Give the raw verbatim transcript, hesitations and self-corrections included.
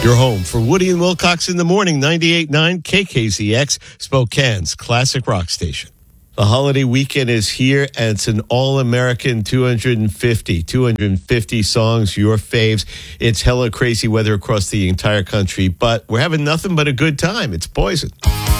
Your home for Woody and Wilcox in the morning, ninety-eight point nine K K Z X, Spokane's classic rock station. The holiday weekend is here, and it's an all-American two hundred fifty, two hundred fifty songs, your faves. It's hella crazy weather across the entire country, but we're having nothing but a good time. It's Poison.